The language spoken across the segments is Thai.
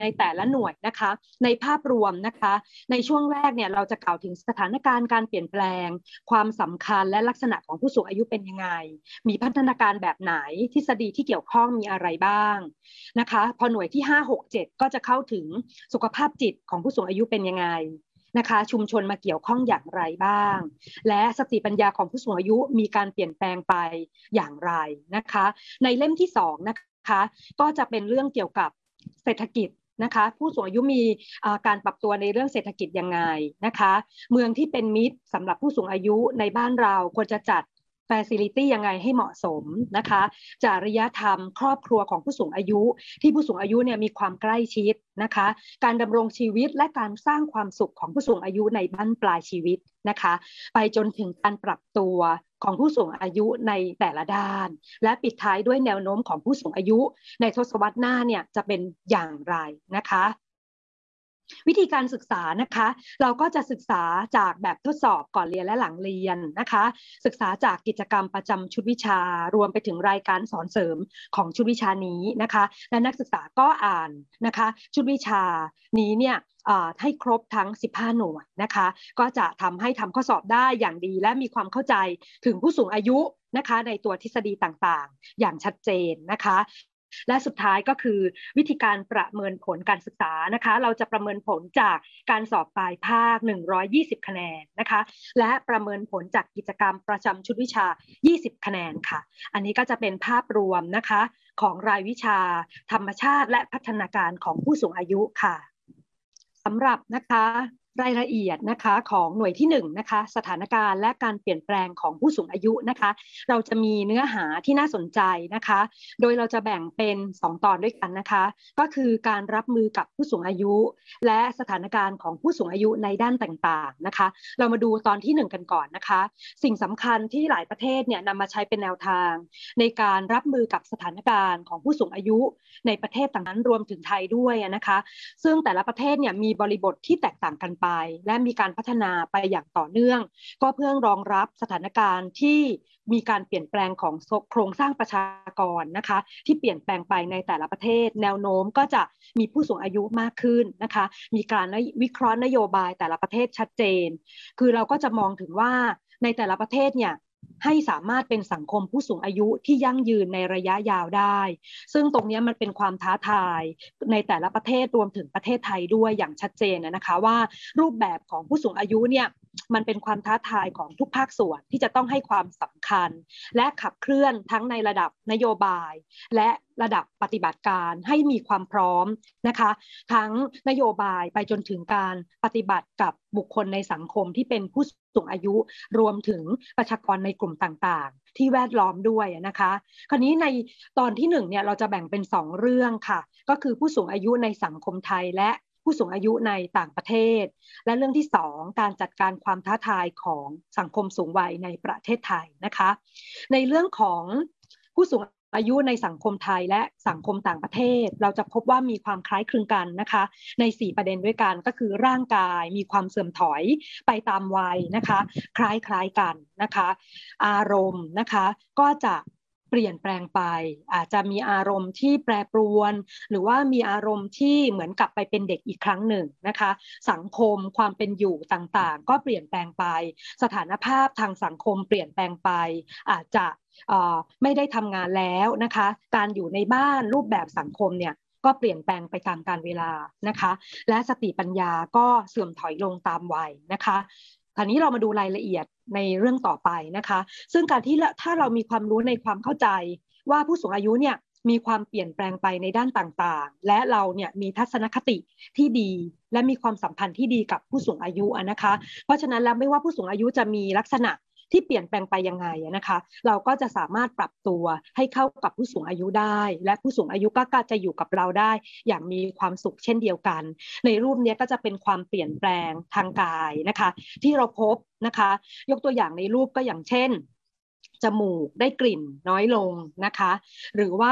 ในแต่ละหน่วยนะคะในภาพรวมนะคะในช่วงแรกเนี่ยเราจะกล่าวถึงสถานการณ์การเปลี่ยนแปลงความสำคัญและลักษณะของผู้สูงอายุเป็นยังไงมีพัฒนาการแบบไหนทฤษฎีที่เกี่ยวข้องมีอะไรบ้างนะคะพอหน่วยที่5 6 7ก็จะเข้าถึงสุขภาพจิตของผู้สูงอายุเป็นยังไงนะคะชุมชนมาเกี่ยวข้องอย่างไรบ้างและสติปัญญาของผู้สูงอายุมีการเปลี่ยนแปลงไปอย่างไรนะคะในเล่มที่2นะคะก็จะเป็นเรื่องเกี่ยวกับเศรษฐกิจนะคะผู้สูงอายุมีการปรับตัวในเรื่องเศรษฐกิจยังไงนะคะเมืองที่เป็นมิตรสำหรับผู้สูงอายุในบ้านเราควรจะจัดfacility ยังไงให้เหมาะสมนะคะจริยธรรมครอบครัวของผู้สูงอายุที่ผู้สูงอายุเนี่ยมีความใกล้ชิดนะคะการดำรงชีวิตและการสร้างความสุขของผู้สูงอายุในบั้นปลายชีวิตนะคะไปจนถึงการปรับตัวของผู้สูงอายุในแต่ละด้านและปิดท้ายด้วยแนวโน้มของผู้สูงอายุในทศวรรษหน้าเนี่ยจะเป็นอย่างไรนะคะวิธีการศึกษานะคะเราก็จะศึกษาจากแบบทดสอบก่อนเรียนและหลังเรียนนะคะศึกษาจากกิจกรรมประจำชุดวิชารวมไปถึงรายการสอนเสริมของชุดวิชานี้นะคะและนักศึกษาก็อ่านนะคะชุดวิชานี้เนี่ยให้ครบทั้ง15หน่วยนะคะก็จะทำให้ทำข้อสอบได้อย่างดีและมีความเข้าใจถึงผู้สูงอายุนะคะในตัวทฤษฎีต่างๆอย่างชัดเจนนะคะและสุดท้ายก็คือวิธีการประเมินผลการศึกษานะคะเราจะประเมินผลจากการสอบปลายภาค120คะแนนนะคะและประเมินผลจากกิจกรรมประจำชุดวิชา20คะแนนค่ะอันนี้ก็จะเป็นภาพรวมนะคะของรายวิชาธรรมชาติและพัฒนาการของผู้สูงอายุค่ะสำหรับนะคะรายละเอียดนะคะของหน่วยที่1นะคะสถานการณ์และการเปลี่ยนแปลงของผู้สูงอายุนะคะเราจะมีเนื้อหาที่น่าสนใจนะคะโดยเราจะแบ่งเป็น2ตอนด้วยกันนะคะก็คือการรับมือกับผู้สูงอายุและสถานการณ์ของผู้สูงอายุในด้านต่างๆนะคะเรามาดูตอนที่1กันก่อนนะคะสิ่งสำคัญที่หลายประเทศเนี่ยนำมาใช้เป็นแนวทางในการรับมือกับสถานการณ์ของผู้สูงอายุในประเทศต่างๆรวมถึงไทยด้วยนะคะซึ่งแต่ละประเทศเนี่ยมีบริบทที่แตกต่างกันไปและมีการพัฒนาไปอย่างต่อเนื่องก็เพื่อรองรับสถานการณ์ที่มีการเปลี่ยนแปลงของโครงสร้างประชากรนะคะที่เปลี่ยนแปลงไปในแต่ละประเทศแนวโน้มก็จะมีผู้สูงอายุมากขึ้นนะคะมีการวิเคราะห์นโยบายแต่ละประเทศชัดเจนคือเราก็จะมองถึงว่าในแต่ละประเทศเนี่ยให้สามารถเป็นสังคมผู้สูงอายุที่ยั่งยืนในระยะยาวได้ซึ่งตรงนี้มันเป็นความท้าทายในแต่ละประเทศรวมถึงประเทศไทยด้วยอย่างชัดเจนนะคะว่ารูปแบบของผู้สูงอายุเนี่ยมันเป็นความท้าทายของทุกภาคส่วนที่จะต้องให้ความสำคัญและขับเคลื่อนทั้งในระดับนโยบายและระดับปฏิบัติการให้มีความพร้อมนะคะทั้งนโยบายไปจนถึงการปฏิบัติกับบุคคลในสังคมที่เป็นผู้สูงอายุรวมถึงประชากรในกลุ่มต่างๆที่แวดล้อมด้วยนะคะคราวนี้ในตอนที่1เนี่ยเราจะแบ่งเป็น2เรื่องค่ะก็คือผู้สูงอายุในสังคมไทยและผู้สูงอายุในต่างประเทศและเรื่องที่2การจัดการความท้าทายของสังคมสูงวัยในประเทศไทยนะคะในเรื่องของผู้สูงอายุในสังคมไทยและสังคมต่างประเทศเราจะพบว่ามีความคล้ายคลึงกันนะคะใน4ประเด็นด้วยกันก็คือร่างกายมีความเสื่อมถอยไปตามวัยนะคะคล้ายกันนะคะอารมณ์นะคะก็จะเปลี่ยนแปลงไปอาจจะมีอารมณ์ที่แปรปรวนหรือว่ามีอารมณ์ที่เหมือนกลับไปเป็นเด็กอีกครั้งหนึ่งนะคะสังคมความเป็นอยู่ต่างๆก็เปลี่ยนแปลงไปสถานภาพทางสังคมเปลี่ยนแปลงไปอาจจะไม่ได้ทำงานแล้วนะคะการอยู่ในบ้านรูปแบบสังคมเนี่ยก็เปลี่ยนแปลงไปตามกาลเวลานะคะและสติปัญญาก็เสื่อมถอยลงตามวัยนะคะคราวนี้เรามาดูรายละเอียดในเรื่องต่อไปนะคะซึ่งการที่ถ้าเรามีความรู้ในความเข้าใจว่าผู้สูงอายุเนี่ยมีความเปลี่ยนแปลงไปในด้านต่างๆและเราเนี่ยมีทัศนคติที่ดีและมีความสัมพันธ์ที่ดีกับผู้สูงอายุนะคะเพราะฉะนั้นแล้วไม่ว่าผู้สูงอายุจะมีลักษณะที่เปลี่ยนแปลงไปยังไงนะคะเราก็จะสามารถปรับตัวให้เข้ากับผู้สูงอายุได้และผู้สูงอายุก็จะอยู่กับเราได้อย่างมีความสุขเช่นเดียวกันในรูปนี้ก็จะเป็นความเปลี่ยนแปลงทางกายนะคะที่เราพบนะคะยกตัวอย่างในรูปก็อย่างเช่นจมูกได้กลิ่นน้อยลงนะคะหรือว่า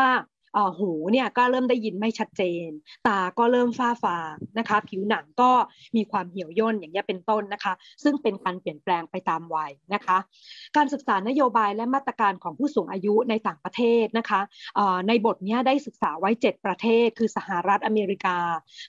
หูเนี่ยก็เริ่มได้ยินไม่ชัดเจนตาก็เริ่มฝ้าฟางนะคะผิวหนังก็มีความเหี่ยวย่นอย่างนี้เป็นต้นนะคะซึ่งเป็นการเปลี่ยนแปลงไปตามวัยนะคะการศึกษานโยบายและมาตรการของผู้สูงอายุในต่างประเทศนะคะในบทนี้ได้ศึกษาไว้7ประเทศคือสหรัฐอเมริกา